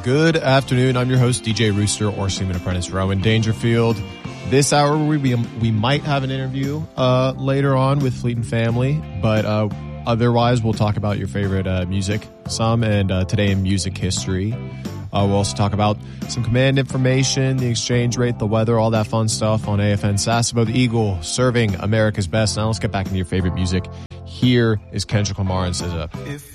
Good afternoon. I'm your host, DJ Rooster, or Seaman Apprentice Rowan Dangerfield. This hour, we might have an interview later on with Fleet and Family, but otherwise, we'll talk about your favorite music some, and today in music history. We'll also talk about some command information, the exchange rate, the weather, all that fun stuff on AFN Sasebo, the Eagle, serving America's best. Now let's get back into your favorite music. Here is Kendrick Lamar and SZA.